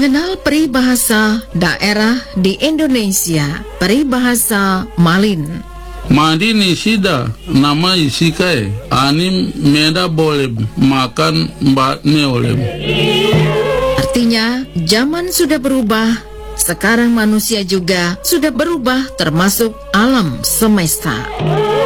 Mengenal peribahasa daerah di Indonesia, peribahasa Malin. Madini sida nama isikai anim meda boleh makan mbak neolem. Artinya, zaman sudah berubah, sekarang manusia juga sudah berubah termasuk alam semesta.